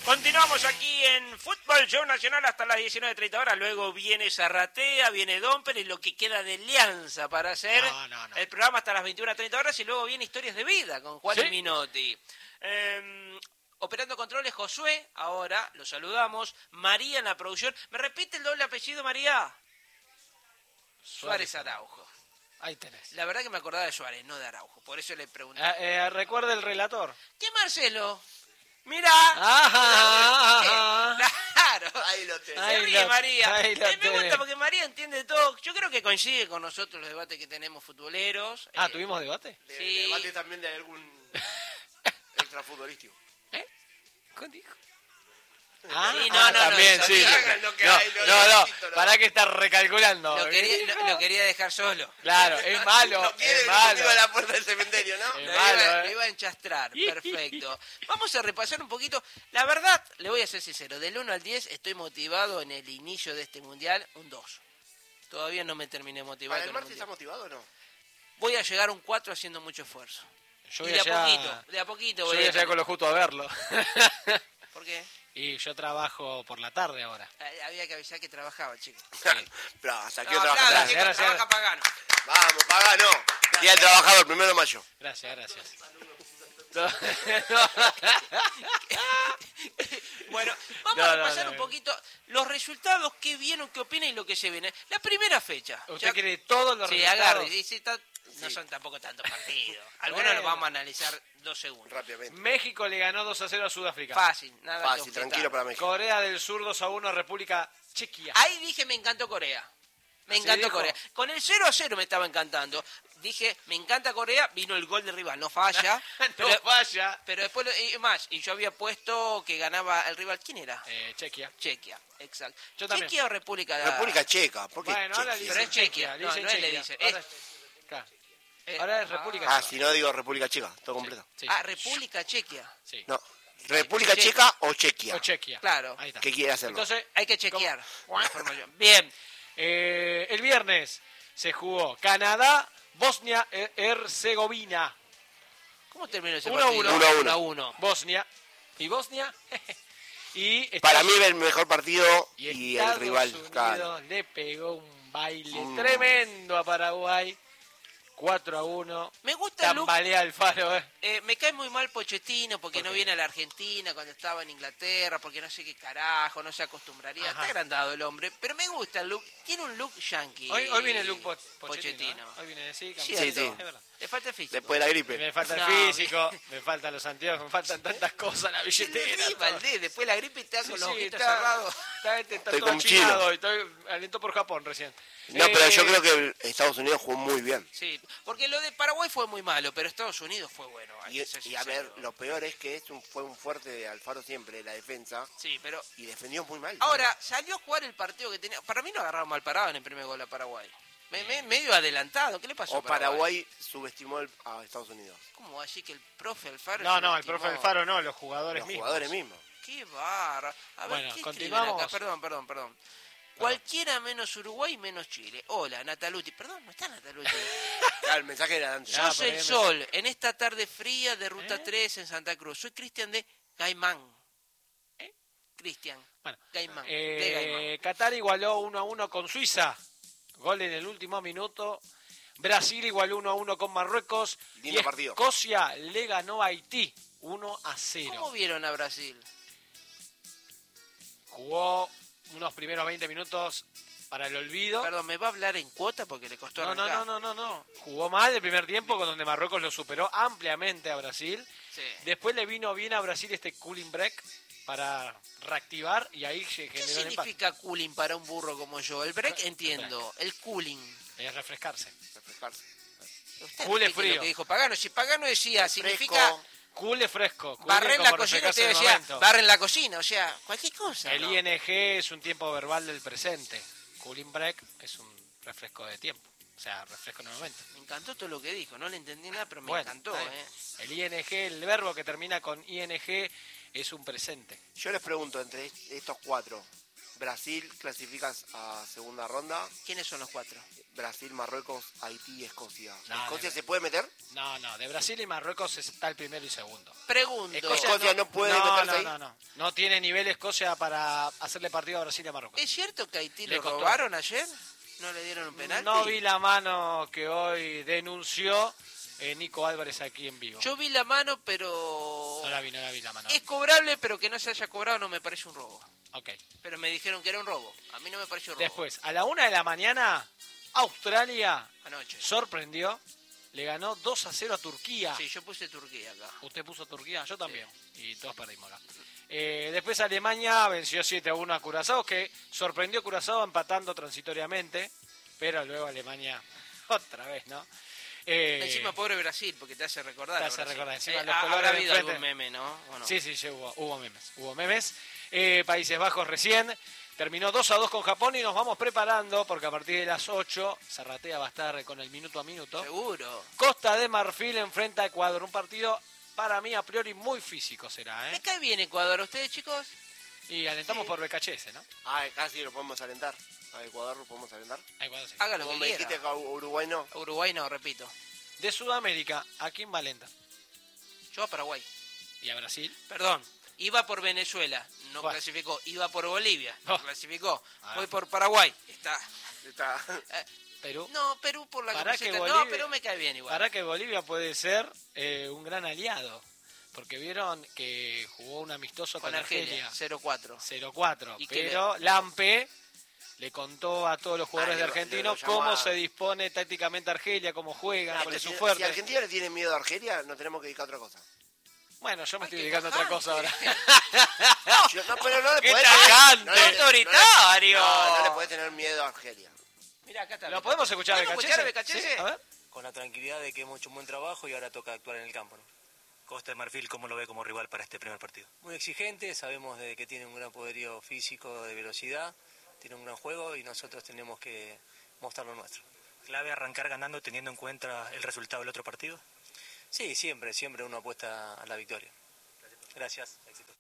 Continuamos aquí en Fútbol Show Nacional hasta las 19:30 horas. Luego viene Zarratea, viene Domper y lo que queda de Alianza para hacer el programa hasta las 21:30 horas. Y luego viene Historias de Vida con Juan y Minotti. Operando controles Josué, ahora lo saludamos. María en la producción. ¿Me repite el doble apellido, María? Suárez Araujo. Ahí tenés. La verdad que me acordaba de Suárez, no de Araujo. Por eso le pregunté. Recuerda el relator. ¿Qué Marcelo? Mirá. Claro. Ahí lo tenés. Se ríe María. Ahí lo Me tenés. gusta porque María entiende todo. Yo creo que coincide con nosotros los debates que tenemos futboleros. ¿Tuvimos debate? Sí. Debate también de algún extrafutbolístico. ¿Qué dijo? Sí, también, sí. No, para que estar recalculando. Lo quería dejar solo. Claro, es malo, No quiere es venir malo. conmigo a la puerta del cementerio, ¿no? Es Lo malo, iba a enchastrar, perfecto. Vamos a repasar un poquito. La verdad, le voy a ser sincero, del 1 al 10 estoy motivado en el inicio de este mundial, un 2. Todavía no me terminé motivado. ¿Para el martes está motivado o no? Voy a llegar a un 4 haciendo mucho esfuerzo. Yo Y voy de a poquito Yo voy voy a allá con lo justo a verlo. ¿Por qué? Y yo trabajo por la tarde ahora. Había que avisar que trabajaba, chicos. Pero hasta aquí No, trabaja. claro, Gracias. trabaja Pagano. Vamos, Pagano. Día del Trabajador, 1 de mayo. Gracias. Bueno, vamos a repasar un poquito los resultados, qué vieron, qué opinan y lo que se viene. La primera fecha. ¿Usted quiere todos los Sí, resultados? agarre. No son tampoco tantos partidos. Algunos Bueno. los vamos a analizar 2 segundos. Rápidamente. México le ganó 2-0 a Sudáfrica. Fácil, nada que Fácil, objetar. tranquilo para México. Corea del Sur 2-1 a República Chequia. Ahí dije, me encantó Corea. Me ¿Así encantó dijo? Corea. Con el 0-0 me estaba encantando. Dije, me encanta Corea, vino el gol de rival, no falla. No falla. Pero después, y yo había puesto que ganaba el rival. ¿Quién era? Chequia. Chequia, exacto. Yo también. ¿Chequia o República? República Checa. ¿Por qué Bueno, ahora Chequia? Pero es Chequia. le No, dicen no es le Chequia. dicen. Claro. Ahora es República Ah, Checa. si no digo República Checa, todo completo. Sí. República Chequia. Sí. No, República Checa. Checa o Chequia. O Chequia. Claro. Ahí está. ¿Qué quiere hacerlo? Entonces, Hay que chequear. la información. Bien. el viernes se jugó Canadá, Bosnia-Herzegovina. ¿Cómo terminó ese 1-1. partido? 1-1. Bosnia. ¿Y Bosnia? y Para Estados- mí el mejor partido y y el Estados rival. Unidos Claro. le pegó un baile tremendo a Paraguay. 4-1. Me gusta el look. Tambalea el faro, Me cae muy mal Pochettino porque no viene a la Argentina cuando estaba en Inglaterra, porque no sé qué carajo, no se acostumbraría. Ajá. Está agrandado el hombre, pero me gusta el look. Tiene un look yankee. Hoy viene el look Pochettino. Pochettino. Hoy viene así, Cierto. campeón. Sí. Es verdad. Le falta el físico. Después de la gripe. Me falta el No, físico, me faltan los anteojos, me faltan tantas cosas, la billetera. Sí, todo. Valdés, después la gripe te da con Sí, los sí, ojitos está cerrados. Está Estoy todo como achinado y estoy aliento por Japón recién. No, pero yo creo que Estados Unidos jugó muy bien. Sí, porque lo de Paraguay fue muy malo, pero Estados Unidos fue bueno. hay que ser Y a ver, sincero. lo peor es que fue un fuerte de Alfaro siempre, la defensa, Sí, pero y defendió muy mal. ahora salió a jugar el partido que tenía. Para mí lo agarraron mal parado en el primer gol a Paraguay. Medio adelantado. ¿Qué le pasó O a Paraguay? Paraguay subestimó a Estados Unidos. ¿Cómo va a decir que el profe Alfaro No, el subestimó? profe Alfaro no, los jugadores Los mismos. jugadores mismos. Qué barra. A ver, Bueno, ¿qué continuamos. escriben acá? Perdón. Cualquiera menos Uruguay menos Chile. Hola, Nataluti. Perdón, no está Nataluti. Claro, el mensaje era de antes. Ah, Sos pero el ahí sol en esta tarde fría de Ruta 3 en Santa Cruz. Soy Cristian de Gaimán. Cristian. Bueno, Gaimán. De Gaimán. Qatar igualó 1-1 con Suiza. Gol en el último minuto. Brasil igualó 1-1 con Marruecos. Lindo y partido. Escocia le ganó a Haití 1-0. ¿Cómo vieron a Brasil? Jugó unos primeros 20 minutos para el olvido. Perdón, ¿me va a hablar en cuota porque le costó arrancar? No. Jugó mal el primer tiempo, con donde Marruecos lo superó ampliamente a Brasil. Sí. Después le vino bien a Brasil este cooling break para reactivar y ahí se ¿Qué generó el empate. significa cooling para un burro como yo? El break entiendo, el cooling. Es refrescarse. Refrescarse. Usted Cool es repite frío. lo que dijo Pagano. Si Pagano decía, Fresco. significa Cool es fresco. Cool barrer es la como cocina, refrescarse usted en el decía, momento. barren la cocina, o sea, cualquier cosa. El ¿no? ING es un tiempo verbal del presente. Cooling break es un refresco de tiempo. O sea, refresco en el momento. Me encantó todo lo que dijo, no le entendí nada, pero me Bueno, encantó. está bien. El ING, el verbo que termina con ING, es un presente. Yo les pregunto, entre estos cuatro, ¿Brasil clasificas a segunda ronda? ¿Quiénes son los cuatro? Brasil, Marruecos, Haití y Escocia. No, ¿Escocia se puede meter? No, de Brasil y Marruecos está el primero y segundo. Pregunto. Escocia no puede meterse ahí. No tiene nivel Escocia para hacerle partido a Brasil y a Marruecos. ¿Es cierto que Haití Le lo costó. robaron ayer? ¿No le dieron un penalti? No vi la mano que hoy denunció Nico Álvarez aquí en vivo. Yo vi la mano, pero... No la vi la mano. Es cobrable, pero que no se haya cobrado no me parece un robo. Ok. Pero me dijeron que era un robo. A mí no me pareció robo. Después, a la 1 de la mañana, Australia Anoche. sorprendió. Le ganó 2-0 a Turquía. Sí, yo puse Turquía acá. ¿Usted puso Turquía? Yo también. Sí. Y todos perdimos acá. Después Alemania venció 7-1 a Curazao, que sorprendió a Curazao empatando transitoriamente. Pero luego Alemania, otra vez, ¿no? Encima pobre Brasil, porque te hace recordar. Te hace recordar. Encima los habrá colores habido enfrente. algún meme, ¿no? ¿O no? Sí, hubo memes. Hubo memes. Países Bajos recién. Terminó 2-2 con Japón y nos vamos preparando porque a partir de las 8 Zarratea va a estar con el minuto a minuto. Seguro. Costa de Marfil enfrenta a Ecuador. Un partido para mí a priori muy físico será, ¿Me cae bien Ecuador? ¿Ustedes, chicos? Y alentamos por BKHS, ¿no? Casi lo podemos alentar. A Ecuador lo podemos alentar. A Ecuador sí. Haga lo Como que me dijiste quiera. que a Uruguay no. Uruguay no, repito. De Sudamérica, ¿a quién va alenta? Yo a Paraguay. ¿Y a Brasil? Perdón. Iba por Venezuela, no ¿Cuál? clasificó. Iba por Bolivia, no Oh. clasificó. Ah. Voy por Paraguay. Está. Perú. No, Perú por la Para camiseta. que No, Bolivia- Perú me cae bien igual. Para que Bolivia puede ser un gran aliado. Porque vieron que jugó un amistoso Con con Argelia, Argelia. 0-4. 0-4, ¿Y qué pero Lampe le contó a todos los jugadores de lo Argentinos llamó cómo a- se dispone tácticamente Argelia, cómo juegan, cuál es su Si fuerte. Argentina le tiene miedo a Argelia, nos tenemos que dedicar a otra cosa. Bueno, yo me estoy qué dedicando a otra cosa ahora. No, pero no le ¡Qué podés tajante! no le- ¡Autoritario! No le podés tener miedo a Argelia. Mirá, acá está. ¿Lo podemos escuchar de ¿Podemos Cachese? escuchar a Becachese? Sí, a ver. Con la tranquilidad de que hemos hecho un buen trabajo y ahora toca actuar en el campo, ¿no? Costa de Marfil, ¿cómo lo ve como rival para este primer partido? Muy exigente, sabemos de que tiene un gran poderío físico de velocidad, tiene un gran juego y nosotros tenemos que mostrar lo nuestro. ¿Clave arrancar ganando teniendo en cuenta el resultado del otro partido? Sí, siempre uno apuesta a la victoria. Gracias, éxito.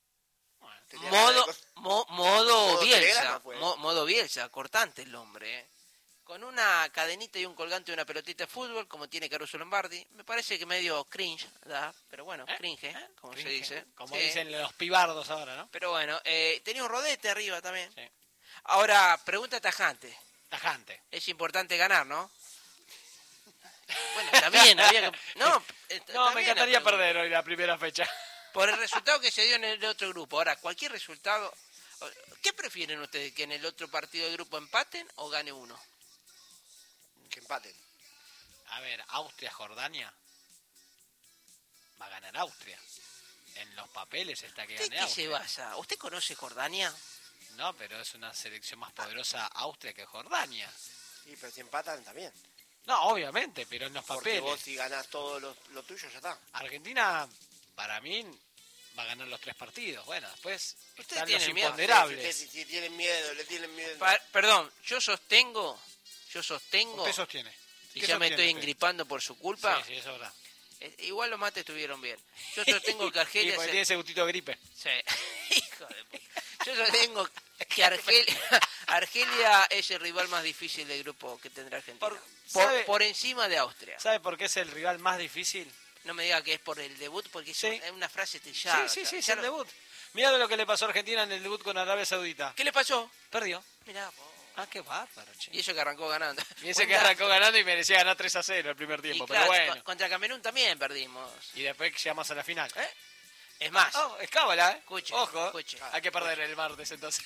Modo Bielsa. telegrama fue. Modo Bielsa, cortante el hombre. Con una cadenita y un colgante de una pelotita de fútbol, como tiene Caruso Lombardi. Me parece que medio cringe, ¿da? Pero bueno, cringe, como se dice. Como Sí. dicen los pibardos ahora, ¿no? Pero bueno, tenía un rodete arriba también. Sí. Ahora, pregunta tajante. Tajante. Es importante ganar, ¿no? Bueno, está bien, había que... No, No, me encantaría perder hoy la primera fecha. Por el resultado que se dio en el otro grupo. Ahora, cualquier resultado... ¿Qué prefieren ustedes? ¿Que en el otro partido del grupo empaten o gane uno? Que empaten. A ver, Austria-Jordania. Va a ganar Austria. En los papeles está que ¿Usted gane qué se Austria. basa? ¿Usted conoce Jordania? No, pero es una selección más poderosa Austria que Jordania. Sí, pero si empatan también. No, obviamente, pero en los Porque papeles. vos si ganás todo lo tuyo, ya está. Argentina, para mí, va a ganar los 3 partidos. Bueno, después están los tienen miedo. imponderables. Si tienen miedo, le tienen miedo. Perdón, yo sostengo, ¿Usted sostiene? y ¿Qué ya me sostiene estoy usted? engripando por su culpa. Sí, eso es verdad. Igual los mates estuvieron bien. Yo sostengo que Sí, Argelia... porque tiene ese gustito de gripe. Sí. Hijo de puta. Yo sostengo que Argelia es el rival más difícil del grupo que tendrá Argentina. ¿sabe? Por encima de Austria. ¿Sabe por qué es el rival más difícil? No me diga que es por el debut, porque Sí. es una frase trillada. Sí, o sea, es ya el debut. Mirá lo que le pasó a Argentina en el debut con Arabia Saudita. ¿Qué le pasó? Perdió. Mirá, Ah, qué bárbaro, che. y eso que arrancó ganando. Y ese que arrancó ganando y merecía ganar 3-0 el primer Y tiempo, claro, pero bueno. contra Camerún también perdimos. Y después llegamos a la final. Es más, Oh, es cábala, ¿eh? Escuche, Ojo, escuche. hay que perder el martes entonces.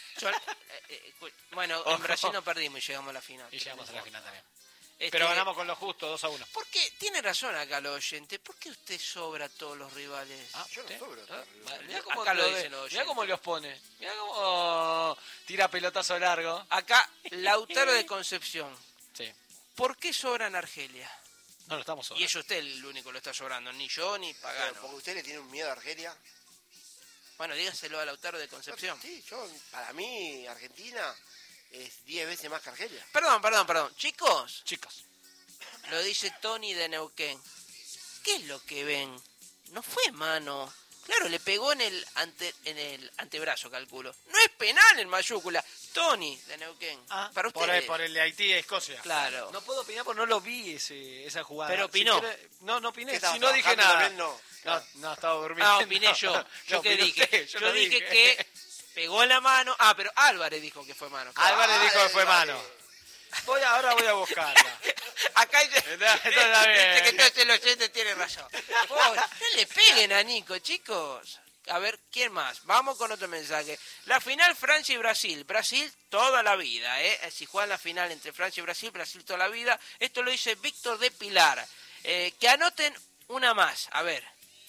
bueno, Ojo. en Brasil no perdimos y llegamos a la final. Y llegamos a la final también. Este, Pero ganamos con lo justo, 2-1. ¿Por qué? Tiene razón acá los oyentes. ¿Por qué usted sobra a todos los rivales? Yo no sobro. Mirá cómo, Acá lo dicen los mirá oyentes. cómo los pone. Mirá cómo tira pelotazo largo. Acá, Lautaro de Concepción. Sí. ¿Por qué sobran Argelia? No, lo estamos Y sobrando. es usted el único que lo está sobrando, ni yo ni Claro, Pagano. porque usted le tiene un miedo a Argelia. Bueno, dígaselo a Lautaro de Concepción. Sí, para mí, Argentina es 10 veces más que Argelia. Perdón. Chicos, Chicos, lo dice Tony de Neuquén. ¿Qué es lo que ven? No fue mano. Claro, le pegó en el antebrazo, calculo. No es penal en mayúscula. Tony, de Neuquén. Para ustedes. Por el de Haití y Escocia. Claro. No puedo opinar porque no lo vi esa jugada. Pero opinó. No opiné. ¿Estaba Si no dije trabajando nada. también? No, estaba durmiendo. Ah, opiné yo. ¿Yo No, qué opinó dije? usted, Yo no dije que pegó en la mano. Ah, pero Álvarez dijo que fue mano. Claro. Álvarez dijo que fue mano. Ahora voy a buscarla. Acá Está bien. que entonces el oyente tiene razón. Pobre, no le peguen a Nico, chicos. A ver, ¿quién más? Vamos con otro mensaje. La final Francia y Brasil. Brasil toda la vida, ¿eh? Si juegan la final entre Francia y Brasil, Brasil toda la vida. Esto lo dice Víctor de Pilar. Que anoten una más. A ver.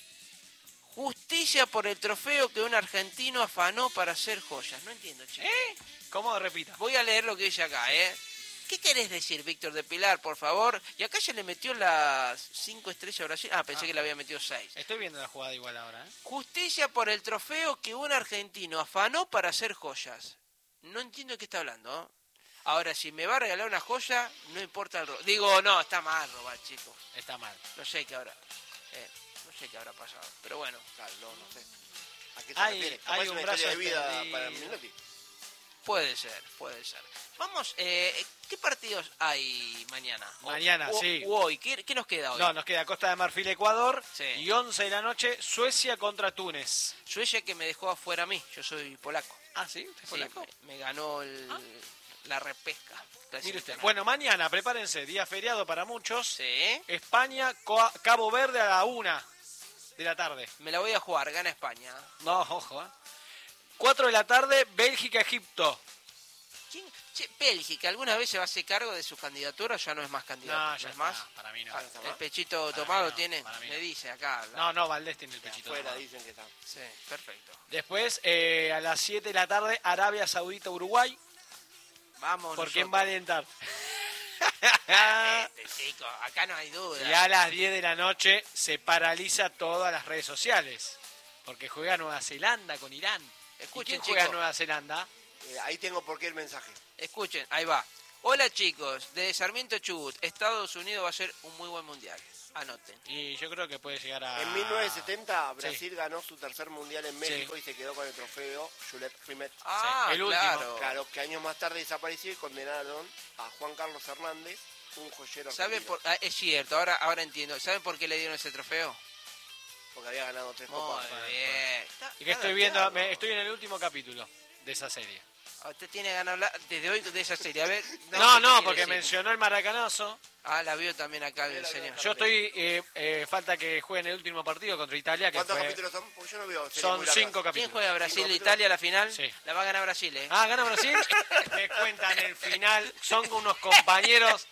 Justicia por el trofeo que un argentino afanó para hacer joyas. No entiendo, chicos. ¿Cómo? Repita. Voy a leer lo que dice acá, ¿eh? ¿Qué querés decir, Víctor de Pilar, por favor? Y acá ya le metió las 5 estrellas a Brasil. Ah, pensé que le había metido 6. Estoy viendo la jugada igual ahora, ¿eh? Justicia por el trofeo que un argentino afanó para hacer joyas. No entiendo de qué está hablando, ¿eh? Ahora, si me va a regalar una joya, no importa el robo. Digo, no, está mal robar, chicos. Está mal. No sé qué habrá. No sé qué habrá pasado. Pero bueno. Claro, no sé. ¿A qué se Hay- refiere? hay Capaz un una brazo historia de vida extendido. para Menotti. Puede ser. Vamos, ¿qué partidos hay mañana? Mañana, sí. O hoy. ¿Qué nos queda hoy? No, nos queda Costa de Marfil, Ecuador. Sí. Y 11 de la noche, Suecia contra Túnez. Suecia que me dejó afuera a mí. Yo soy polaco. Ah, ¿sí? ¿Usted es Sí, polaco? me ganó la repesca. Mire usted. Bueno, mañana, prepárense. Día feriado para muchos. Sí. España, Cabo Verde a la 1 de la tarde. Me la voy a jugar. Gana España. No, ojo, 4 de la tarde, Bélgica, Egipto. ¿Quién? Che, Bélgica, ¿alguna vez se va a hacer cargo de su candidatura o ya no es más candidato? No, ya es está. más? Para mí no. El pechito Para tomado mí no, tiene, para mí me no. dice acá. No, Valdés tiene el pechito. Afuera tomado. dicen que está. Sí, perfecto. Después, a las 7 de la tarde, Arabia Saudita, Uruguay. Vamos ¿Por quién nosotros. va a alentar? Chico, acá no hay duda. Y a las 10 de la noche se paraliza todas las redes sociales. Porque juega Nueva Zelanda con Irán. Escuchen, ¿Y quién juega chicos. Nueva Zelanda? Ahí tengo por qué el mensaje. Escuchen, ahí va. Hola chicos, de Sarmiento Chubut, Estados Unidos va a ser un muy buen mundial. Anoten. Y yo creo que puede llegar a... En 1970 Brasil ganó su tercer mundial en México Sí. y se quedó con el trofeo Juliette Rimet. Ah, el último. claro. Claro, que años más tarde desapareció y condenaron a Juan Carlos Hernández, un joyero ¿Sabe argentino, es cierto, ahora entiendo. ¿Saben por qué le dieron ese trofeo? porque había ganado 3 Muy copas. bien. Y que estoy viendo, estoy en el último capítulo de esa serie. Usted tiene ganas de hablar desde hoy de esa serie. A ver. No, ¿qué quiere porque decir? mencionó el maracanazo. Ah, la vio también acá el señor. Yo estoy, falta que jueguen el último partido contra Italia, que ¿Cuántos fue... capítulos son? Porque yo no veo series Son muy largas. 5 ¿Quién capítulos. juega Brasil e capítulos. Italia a la final? Sí. La va a ganar Brasil, ¿eh? Ah, ¿gana Brasil? Me cuentan el final. Son unos compañeros...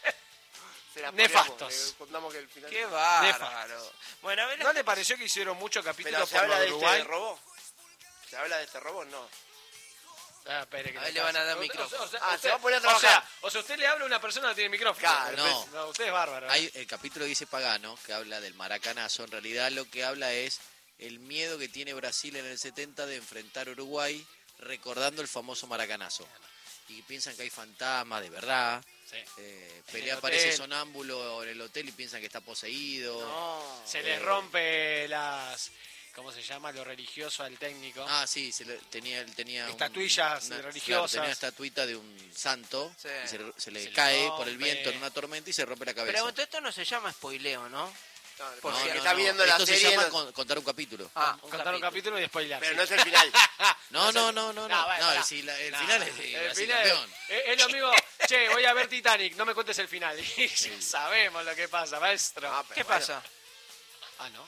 Se las nefastos. ponemos, le contamos que el final... Qué bárbaro. Bueno, a ver. ¿No le pareció que hicieron muchos Pero capítulos se por habla lo de de este Uruguay? robo. ¿Se habla de este robo? No. Espere que A ver, le van a dar micrófono. Se va a poner a trabajar. O sea, usted le habla a una persona que no tiene micrófono. Claro, No. No, usted es bárbaro. Hay el capítulo que dice Pagano, que habla del maracanazo. En realidad lo que habla es el miedo que tiene Brasil en el 70 de enfrentar a Uruguay recordando el famoso maracanazo. Y piensan que hay fantasmas de verdad. Sí. Pelea el aparece hotel. sonámbulo en el hotel y piensan que está poseído. No. Se les rompe las... ¿Cómo se llama? Lo religioso al técnico. Ah, sí, él tenía Estatuillas religiosas. tenía una estatuita de un santo Sí. y se le Se le cae rompe. por el viento en una tormenta y se rompe la cabeza. Pero esto no se llama spoileo, ¿no? No, Por porque si- el que está viendo la Esto se serie... llama no- contar un capítulo. Ah, Contar un capítulo y spoilear. Pero sí. no es el final. No. bueno, No, pará. si el No, final es de el Brasil final campeón. es lo mismo. Che, voy a ver Titanic, no me cuentes el final. Y ya sabemos lo que pasa, maestro. Ah, pero ¿Qué bueno. pasa? Ah, ¿no?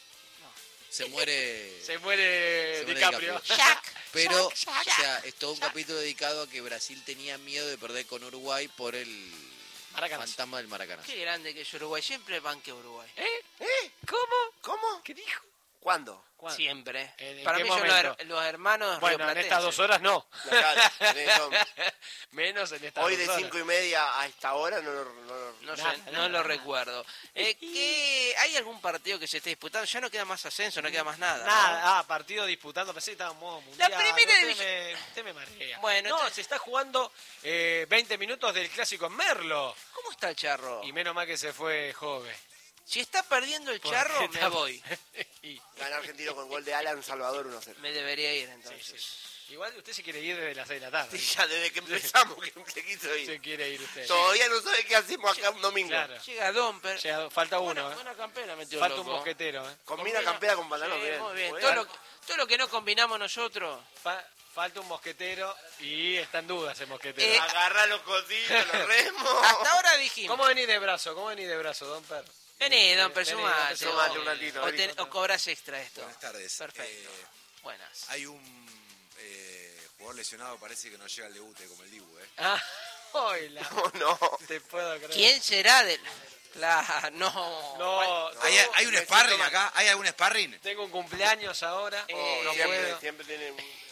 Se muere, Se muere se muere DiCaprio. DiCaprio. Jack. Pero, o sea, es todo un capítulo dedicado a que Brasil tenía miedo de perder con Uruguay por el Maracanazo. fantasma del Maracanazo. Qué grande que es Uruguay. Siempre banque Uruguay. ¿Cómo? ¿Cómo? ¿Qué dijo? ¿Cuándo? ¿Cuándo? Siempre. ¿En Para qué mí son momento? los hermanos Bueno, en rioplatenses. estas 2 horas no. Claro, son- Menos en estas hoy 2 de horas. 5:30 a esta hora no No sé, Nada, no lo recuerdo. ¿Hay algún partido que se esté disputando? Ya no queda más ascenso, no queda más nada. ¿no? Nada, partido disputando, pensé que estaba en modo mundial. La primera usted división- usted me marea. Bueno, no, entonces- se está jugando 20 minutos del clásico en Merlo. ¿Cómo está el charro? Y menos mal que se fue Jove. Si está perdiendo el Charro, me voy. Gana Argentino con gol de Alan Salvador 1-0. Me debería ir entonces. Sí. Igual usted se quiere ir desde las 6 de la tarde. Sí, ya desde que empezamos que se quiso ir. Se quiere ir usted. Todavía no sabe qué hacemos acá un domingo. Claro. Llega Domper. Falta uno, Buena campera metió Falta loco. un mosquetero, Combina campera con pantalón, Sí, bien. muy bien. Muy Todo lo que no combinamos nosotros. Falta un mosquetero y está en duda ese mosquetero. Agarra los cositos, los remos. Hasta ahora dijimos. ¿Cómo venís de brazo, Don Per? Vení, Domper, Vení, sumate. sumate un ratito, O, vení. o cobras extra esto. Buenas tardes. Perfecto. Buenas. Hay un jugador lesionado, parece que no llega al debut como el Dibu, ¿eh? Ah, hola. No. Te puedo creer. ¿Quién será del...? Claro, no. No, ¿Hay un sparring acá? ¿Hay algún sparring? tengo un cumpleaños ahora. no puedo. Siempre tiene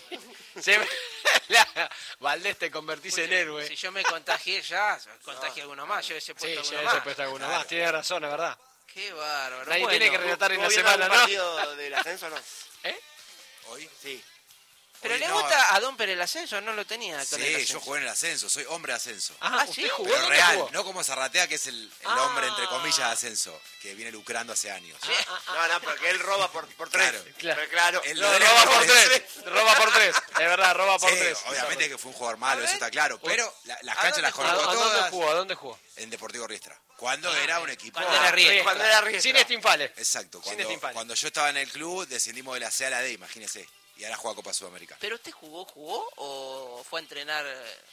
Valdés, te convertís en héroe. Si yo me contagié ya, contagié a alguno más. Yo ese Sí, puesto ya alguno ese más. puesto alguno más. Tiene razón, es verdad. Qué bárbaro. Nadie Bueno, tiene que relatar en la ¿Vos semana, vieron ¿no? el partido del ascenso no? ¿Eh? ¿Hoy? Sí. Pero Hoy le no. gusta a Domper el ascenso, no lo tenía con el Sí, ascenso. yo jugué en el ascenso, soy hombre de ascenso. Ah, ¿usted ¿sí? jugó? Pero ¿Dónde real, jugó? no como Zarratea, que es el hombre, entre comillas, de ascenso, que viene lucrando hace años. No, porque él roba por tres. Claro. Pero claro. Él No, lo roba por derecho. tres. Roba por tres. Es verdad, roba por Sí, tres. obviamente que fue un jugador malo, eso está claro. Pero las canchas las ¿A conozco dónde todas jugó? ¿A dónde jugó? en Deportivo Riestra. Cuando era un equipo... Cuando era Riestra. Cuando era Riestra. Sin Estinfales. Exacto, Sin Estinfales. cuando yo estaba en el club descendimos de la C a la D, imagínese. Y ahora juega Copa Sudamericana. ¿Pero usted jugó o fue a entrenar?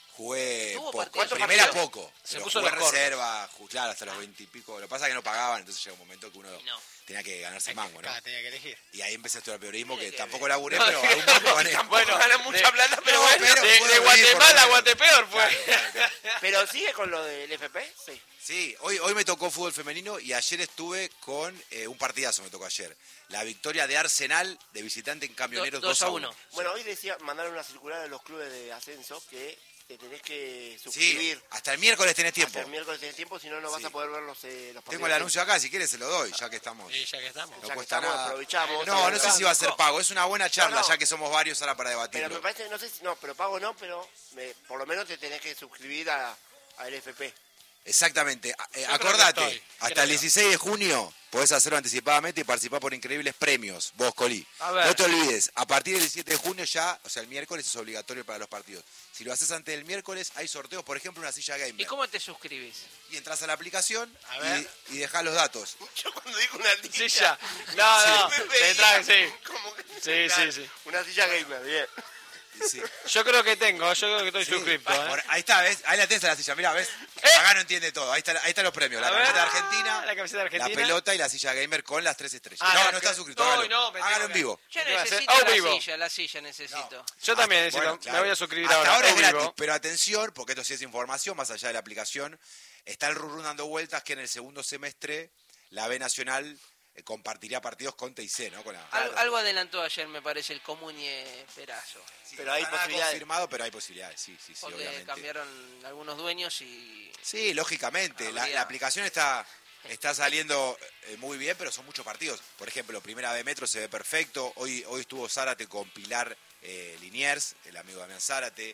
Jugué ¿Tuvo poco. partidos? Primera ¿Cuántos poco. Se Pero puso jugué los cortos. reserva, claro, hasta los 20 y pico. Lo que pasa es que no pagaban, entonces llega un momento que uno No. tenía que ganarse el mango, ¿no? Tenía que elegir. Y ahí empecé a estudiar periodismo, que que tampoco laburé, pero algún poco gané. Bueno, Gana mucha plata, pero No, bueno. pero de puedo vivir Guatemala por a lo menos. Guatepeor fue. Claro. Pero sigue con lo del FP, sí. Sí, hoy me tocó fútbol femenino y ayer estuve con un partidazo, me tocó ayer. La victoria de Arsenal de visitante en Camioneros 2-1. Bueno, hoy decía, mandaron una circular a los clubes de ascenso que te tenés que Sí, suscribir. hasta el miércoles tenés tiempo. Hasta el miércoles tenés tiempo, si no, no vas Sí. a poder ver los partidos. Tengo el anuncio acá, si quieres se lo doy, ya que estamos. Y ya que estamos. No Ya que cuesta estamos, nada. aprovechamos. No sé si va a ser pago, es una buena charla, No. ya que somos varios ahora para Pero debatirlo. me parece, no sé si, no, pero pago no, pero por lo menos te tenés que suscribir al FP. Exactamente. que Acordate, estoy, hasta creo. el 16 de junio podés hacerlo anticipadamente y participar por increíbles premios, vos, Colí. A ver. No te olvides, a partir del 17 de junio ya, o sea, el miércoles es obligatorio para los partidos. Si lo haces antes del miércoles, hay sorteos, por ejemplo, una silla gamer. ¿Y cómo te suscribís? Y entras a la aplicación A ver. y dejás los datos. Yo cuando digo una Sí, silla, ya. No, me te veía trae, sí. como que- Sí, claro, sí. Una silla gamer, bien. Y sí. Yo creo que estoy Sí. suscripto. Ahí está, ¿ves? Ahí la tenés a la silla, mirá, ¿ves? Acá no entiende todo. Ahí están los premios. La A ver. camiseta de Argentina, La camiseta de Argentina. la pelota y la silla gamer con las 3 estrellas. Ah, no, la no que- está suscrito. Uy, Hágalo, no, me hágalo tengo en que- vivo. Yo ¿Qué va a hacer? necesito Au vivo. la silla necesito. Yo también necesito. Bueno, claro. Me voy a suscribir Hasta ahora. es Au gratis, vivo. pero atención, porque esto sí es información, más allá de la aplicación. Está el run dando vueltas que en el segundo semestre la B Nacional compartiría partidos con TIC, ¿no? Con la, Algo adelantó ayer, me parece, el Comuñe Perazo. Sí, pero hay está nada posibilidades. confirmado, pero hay posibilidades, sí, Porque obviamente. cambiaron algunos dueños y... Sí, lógicamente. La Habría- aplicación está saliendo muy bien, pero son muchos partidos. Por ejemplo, Primera B Metro se ve perfecto. Hoy estuvo Zárate con Pilar Liniers, el amigo de Damián Zárate.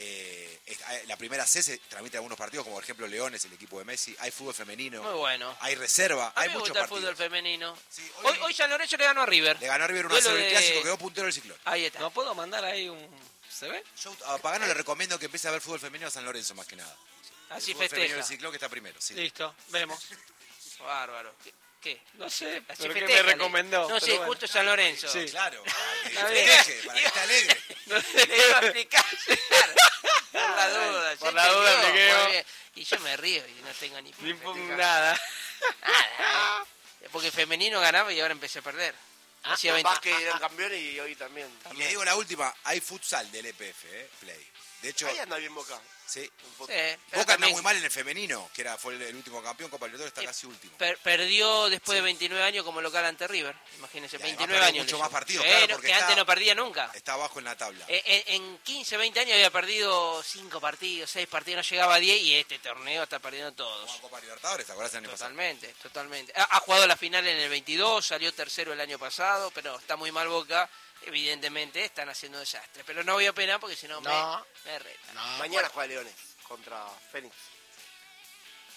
La Primera C se transmite algunos partidos, como por ejemplo Leones, el equipo de Messi. Hay fútbol femenino, Muy bueno. hay reserva, A hay mí me muchos gusta el partidos. fútbol femenino. Sí, Hoy San Lorenzo le ganó a River. le ganó a River 1-0 Duelo el de- clásico, quedó puntero del ciclón. Ahí está. ¿No puedo mandar ahí un... ¿Se ve? Yo a Pagano le recomiendo que empiece a ver fútbol femenino a San Lorenzo más que nada. Así El fútbol femenino festeja. del ciclón que está primero, sí. Listo, vemos. Bárbaro. ¿Qué? No sé, Así pero ¿qué me festeja, recomendó? No, Pero sí, bueno. justo San Lorenzo. Sí. Claro, para que Está bien. festeje, para que esté alegre. Le iba a explicar. Por la duda. Por ya la duda entendió, expliqué. muy bien. Y yo me río y no tengo ni... Ni por qué por festejar. nada. Porque femenino ganaba y ahora empecé a perder. Hacía 20. Capaz que eran campeones y hoy también. Y le digo la última, hay futsal del EPF, Play. De hecho, Ahí anda bien Boca. sí. En fútbol. Sí, pero Boca anda también muy mal en el femenino, que fue el último campeón, Copa Libertadores está casi último. perdió después de 29 años como local ante River. Imagínense, Y además 29 perdió años. mucho le más llevó. partidos, claro, No, porque que está- antes no perdía nunca. Está abajo en la tabla. En 15, 20 años había perdido 5 partidos, 6 partidos, no llegaba a 10 y este torneo está perdiendo todos. Como Copa Libertadores, ¿te acordás el año pasado? Totalmente. Ha jugado la final en el 22, salió tercero el año pasado, pero está muy mal Boca. Evidentemente están haciendo desastre. Pero no voy a opinar porque si no No. me retan. Mañana juega Leones contra Fénix.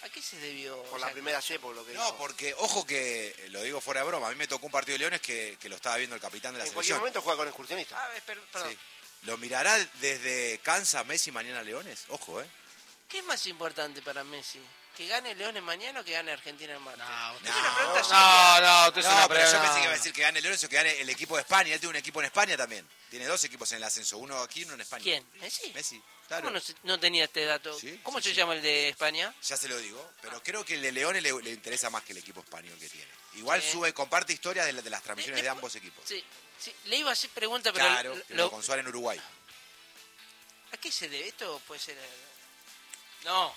¿A qué se debió? Por la primera Y, por lo que No, dijo. porque, ojo que, lo digo fuera de broma, a mí me tocó un partido de Leones que lo estaba viendo el capitán de la En cualquier selección. momento juega con excursionista. Ah, perdón. Sí. ¿Lo mirará desde Kansas Messi mañana Leones? Ojo, ¿Qué es más importante para Messi? ¿Que gane Leones mañana o que gane Argentina en martes? No, Es una pregunta seria. no, usted es una No, pero yo pregunta. pensé que iba a decir que gane Leones o que gane el equipo de España. Él tiene un equipo en España también. Tiene 2 equipos en el ascenso, uno aquí y uno en España. ¿Quién? ¿Messi? Messi, claro. ¿Cómo no tenía este dato? Sí, ¿Cómo sí, se sí. llama el de España? Ya se lo digo, pero creo que el de Leones le interesa más que el equipo español que tiene. Igual Sí. comparte historias de las transmisiones de ambos equipos. Sí, le iba a hacer pregunta, pero... Claro, pero con Suárez en Uruguay. ¿A qué se debe? Esto puede ser... No,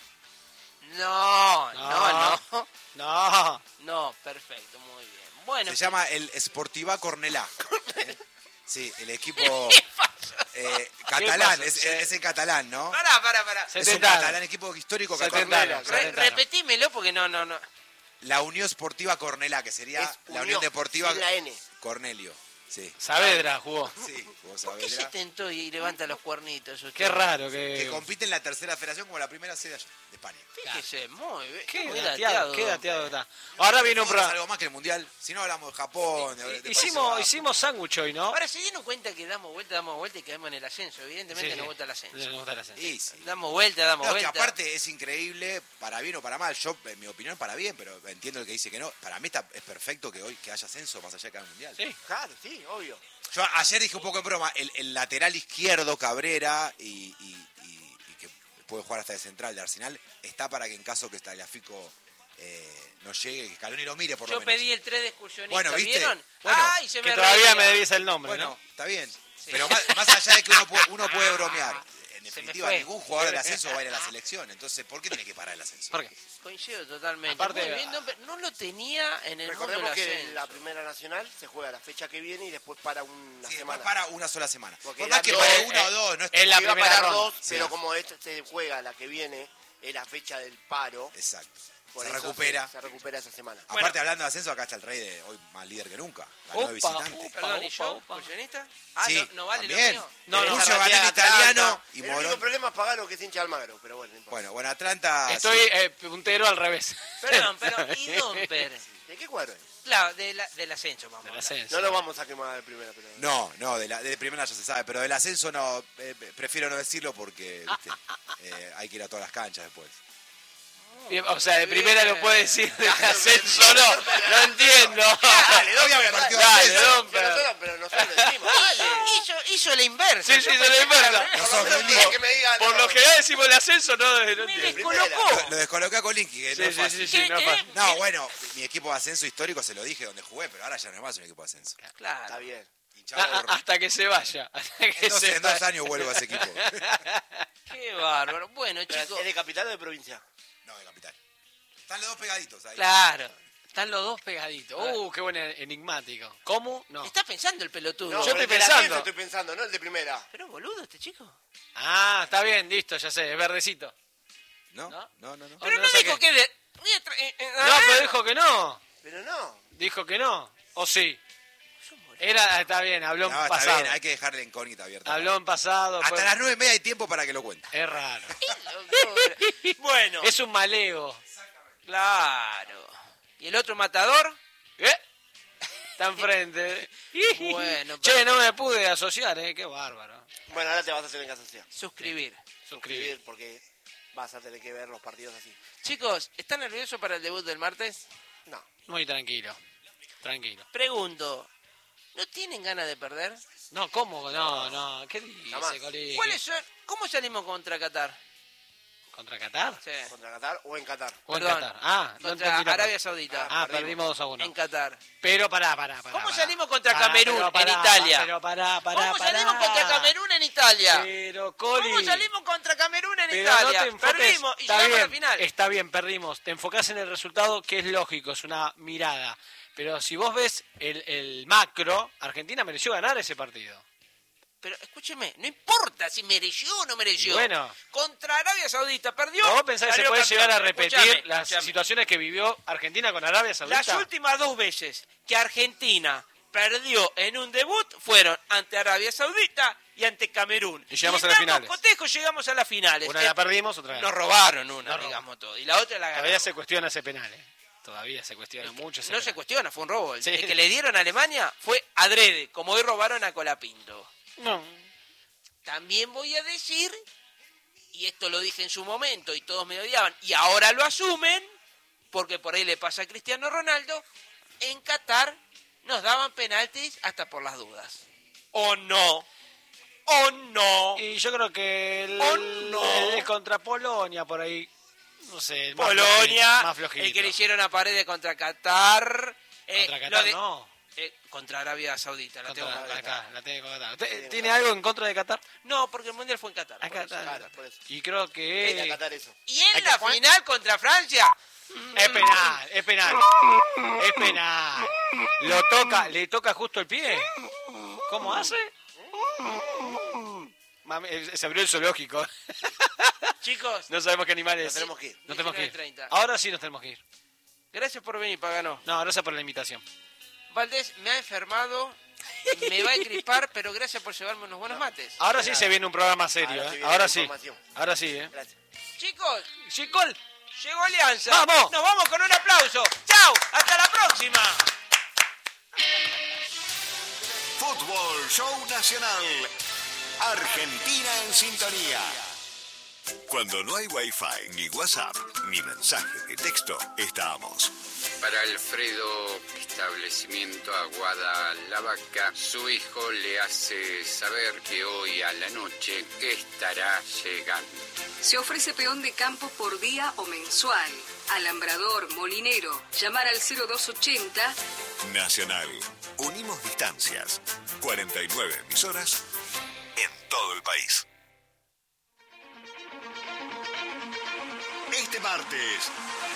perfecto, muy bien. Bueno, Se llama el Sportiva Cornellà. Sí, el equipo catalán, es en catalán, ¿no? pará. Es un 70 años. catalán, equipo histórico 70 catalán. años. Repetímelo porque no. La Unión Sportiva Cornellà, que sería Es la Unión Deportiva sin la N. Cornelio. Sí, Saavedra jugó. sí, vos ¿Por qué se sabés. tentó y levanta los cuernitos? usted? Qué raro Que que... compite en la tercera federación como la primera sede allá, de España. Fíjese, muy bien. Qué muy dateado está. Ahora viene un Fútbol es programa. algo más que el Mundial. Si no hablamos de Japón, de Países Hicimos Bajos. sándwich hoy, ¿no? Ahora se dieron cuenta que damos vuelta y quedamos en el ascenso. Evidentemente Sí, nos sí. gusta el ascenso. Nos gusta el ascenso. Y sí. Damos vuelta. No, que aparte es increíble, para bien o para mal. Yo, en mi opinión, para bien, pero entiendo el que dice que no. Para mí es perfecto que hoy que haya ascenso más allá de cada mundial. Sí. Claro, sí, obvio. Yo ayer dije un poco en broma, el lateral izquierdo, Cabrera, y que puede jugar hasta de central de Arsenal, está para que en caso que Tagliafico no llegue, que Scaloni lo mire por lo Yo menos. pedí el 3 de excursionista, Bueno, ¿viste? ¿vieron? Bueno, ¡Ay, se me Que todavía reía! me debes el nombre, Bueno, ¿no? está bien. Sí. Pero más allá de que uno puede bromear, en Se me definitiva, fue. ningún jugador del ascenso va a ir a la selección. Entonces, ¿por qué tiene que parar el ascenso? ¿Por qué? Coincido totalmente. Aparte- Muy bien, no lo tenía en el mundo Recordemos del que ascenso. la primera nacional se juega la fecha que viene y después para una Sí, después semana. para una sola semana. Porque Por más eran que dos, para uno o dos, no es es la Iba a primera parar ronda. 2, Sí. pero como se juega la que viene, es la fecha del paro. Exacto. por Se eso recupera. Se recupera esa semana. Aparte, hablando de ascenso, acá está el Rey de hoy más líder que nunca. Ganó de Opa, visitante. Perdón, ¿y yo? Opa. ¿Excursionista? Sí, no vale también. lo mío. No, no, Murcio Atlanta, ganó en italiano y El único Morón. problema es pagar lo que es hincha Almagro, pero bueno, no importa. Bueno, Atlanta. Estoy sí. puntero al revés. Perdón, pero ¿y Domper? ¿De qué cuadro es? Claro, del ascenso, vamos. Del a hablar. ascenso. No lo vamos a quemar de primera, pero... No, de primera ya se sabe, pero del ascenso no, prefiero no decirlo porque ¿viste? Hay que ir a todas las canchas después. O sea, de primera lo puede decir, de ascenso no entiendo. Dale, Obviamente, partido de Dale, ascenso. Domper. Pero nosotros decimos, dale. Hizo la inversa. Sí, Yo hizo la pensé inversa. que- Nosotros Por lo menos que me digan, Por no. lo general decimos el ascenso, no Me entiendo. descolocó. Lo descoloqué a Colinki, que no es Sí, fácil. sí, no es fácil. No, bueno, mi equipo de ascenso histórico se lo dije donde jugué, pero ahora ya no es más un equipo de ascenso. Está Claro. bien. Hinchado por- Hasta que se vaya. Hasta que Entonces, se en 2 vaya. años vuelvo a ese equipo. Qué bárbaro. Bueno, Pero, chicos. ¿es de capital o de provincia? No, de capital. Están los dos pegaditos ahí. Claro. Están los dos pegaditos. Qué buen enigmático. ¿Cómo? No. Está pensando el pelotudo. No, Yo pero estoy el del pensando. ascenso estoy pensando, no el de primera. Pero boludo este chico. Ah, está bien, listo, ya sé, es verdecito. ¿No? ¿No? No. Pero no no sé dijo qué. que... No, pero dijo que no. Pero no. Dijo que no. ¿O sí? Está bien, habló en No, está pasado. bien, hay que dejar la incógnita abierta. Habló en pasado. Hasta pues- las 9:30 hay tiempo para que lo cuente. Es raro. Bueno. Es un maleo. Claro. ¿Y el otro matador? Está enfrente. Bueno, Che, no me pude asociar, qué bárbaro. Bueno, ahora te vas a hacer en casa social. Suscribir. Suscribir. Porque vas a tener que ver los partidos así. Chicos, ¿están nerviosos para el debut del martes? No. Muy tranquilo. Tranquilo. Pregunto, ¿no tienen ganas de perder? No, ¿cómo? No. ¿Qué dice, Jamás. Colín? ¿Cuáles son? ¿Cómo salimos contra Qatar? ¿Contra Qatar? Sí. ¿Contra Qatar o en Qatar? ¿O en Perdón, Qatar? Ah, no contra entendí la Arabia pregunta. Saudita. Ah, perdimos 2-1. En Qatar. Pero pará. ¿Cómo salimos contra Camerún en Italia? Pero pará. ¿Cómo salimos contra Camerún en Italia? Pero, Coli. ¿Cómo salimos contra Camerún en Pero Italia? no te enfoques. Perdimos y Está llegamos a bien, la final. Está bien, perdimos. Te enfocás en el resultado, que es lógico, es una mirada. Pero si vos ves el macro, Argentina mereció ganar ese partido. Pero escúcheme, no importa si mereció o no mereció. Y bueno. Contra Arabia Saudita perdió. ¿Vos pensás que se salió puede campeón? llegar a repetir Escúchame, las escúchame. situaciones que vivió Argentina con Arabia Saudita? Las últimas 2 veces que Argentina perdió en un debut fueron ante Arabia Saudita y ante Camerún. Y llegamos a en las ambos finales. cotejos llegamos a las finales. Una la perdimos, otra Nos robaron una, Nos digamos todo. Y la otra la ganamos. Todavía se cuestiona ese penal, Todavía se cuestiona mucho ese No penal. se cuestiona, fue un robo. Sí. El que le dieron a Alemania fue adrede, como hoy robaron a Colapinto. No. También voy a decir, y esto lo dije en su momento y todos me odiaban, y ahora lo asumen, porque por ahí le pasa a Cristiano Ronaldo, en Qatar nos daban penaltis hasta por las dudas. ¿O no? ¿O no? Y yo creo que el contra Polonia por ahí, no sé, el Polonia, más flojito. el que le hicieron a Paredes contra Qatar. Contra Qatar no. Contra Arabia Saudita, la tengo con Qatar. La tengo con Qatar. ¿Tiene algo en contra de Qatar? No, porque el Mundial fue en Qatar. A Qatar. Claro, por eso. Y creo que... Viene a Qatar eso. Y en la final contra Francia... Es penal. Le toca justo el pie. ¿Cómo hace? Se abrió el zoológico. Chicos, No sabemos qué animal es. Nos tenemos que ir. Nos tenemos que ir. 19:30. Ahora sí nos tenemos que ir. gracias por venir, Pagano. No, gracias por la invitación. Valdés me ha enfermado, me va a engripar, pero gracias por llevarme unos buenos mates. Ahora sí se viene un programa serio, Ahora sí viene Ahora la sí. información. Ahora sí, Gracias. Chicos, Chicol. llegó Alianza. ¡Vamos! Nos vamos con un aplauso. ¡Chao! ¡Hasta la próxima! Fútbol Show Nacional. Argentina en sintonía. Cuando no hay Wi-Fi, ni WhatsApp, ni mensaje de texto, estamos. Para Alfredo, establecimiento Aguada La Vaca, su hijo le hace saber que hoy a la noche estará llegando. Se ofrece peón de campo por día o mensual. Alambrador, molinero. Llamar al 0280. Nacional. Unimos distancias. 49 emisoras en todo el país. Este martes,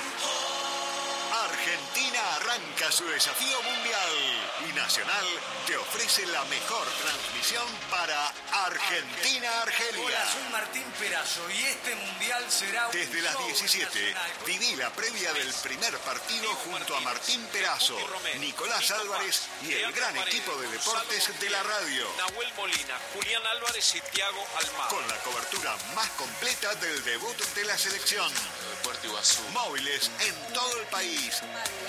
Argentina arranca su desafío mundial y Nacional te ofrece la mejor transmisión para Argentina-Argelia. Hola, soy Martín Perazo y este mundial será un Desde las show 17, nacional. viví la previa del primer partido junto a Martín Perazo, Nicolás Álvarez y el gran equipo de deportes de la radio. Nahuel Molina, Julián Álvarez y Thiago Almada. Con la cobertura más completa del debut de la selección. Móviles en todo el país.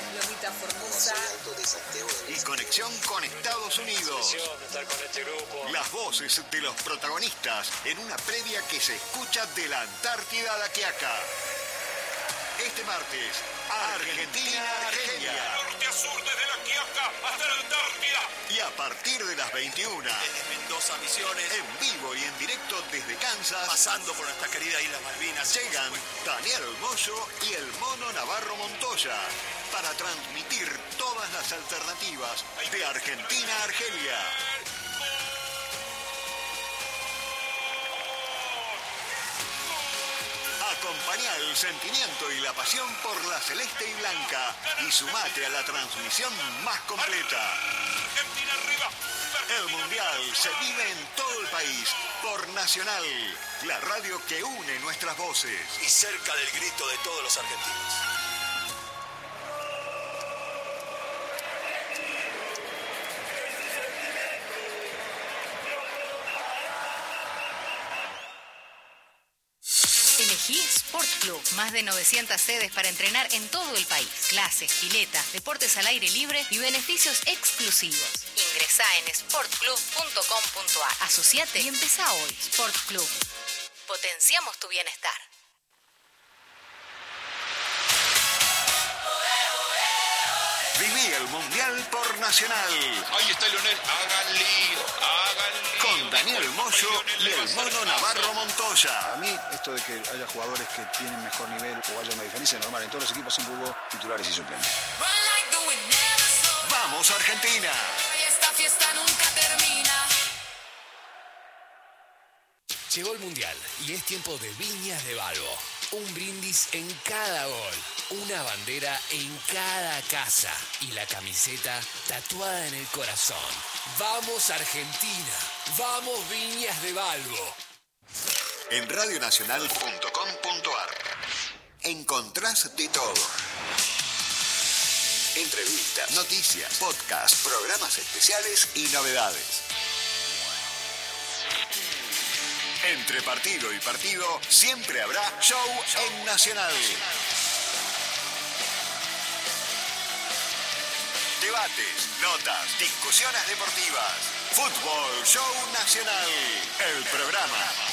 Y conexión con Estados Unidos. Las voces de los protagonistas en una previa que se escucha de la Antártida a la Quiaca. Este martes, Argentina-Argelia. Norte a sur, desde la Quiaca hasta la Antártida. Y a partir de las 21, Desde Mendoza, Misiones, en vivo y en directo desde Kansas, pasando por nuestra querida Isla Malvinas, llegan Daniel Moyo y el Mono Navarro Montoya para transmitir todas las alternativas de Argentina a Argelia. Acompañá el sentimiento y la pasión por la celeste y blanca y sumate a la transmisión más completa. Argentina arriba. El Mundial se vive en todo el país por Nacional, la radio que une nuestras voces. y cerca del grito de todos los argentinos. Elegí Sport Club. Más de 900 sedes para entrenar en todo el país. Clases, piletas, deportes al aire libre y beneficios exclusivos. Ingresá en sportclub.com.ar. Asociate y empezá hoy. Sport Club. Potenciamos tu bienestar. Viví el Mundial por Nacional. Ahí está Lionel. Hagan lío. Con Daniel Moyo y el Mono Navarro Montoya. A mí, esto de que haya jugadores que tienen mejor nivel o haya una diferencia es normal. En todos los equipos siempre hubo titulares y suplentes. ¡Vamos, Argentina! Esta fiesta nunca termina. Llegó el Mundial y es tiempo de Viñas de Balbo. Un brindis en cada gol, una bandera en cada casa y la camiseta tatuada en el corazón. ¡Vamos Argentina! ¡Vamos Viñas de Balbo! En radionacional.com.ar encontrás de todo. Entrevistas, noticias, podcasts, programas especiales y novedades. Entre partido y partido siempre habrá show en Nacional. Debates, notas, discusiones deportivas. Fútbol Show Nacional. El programa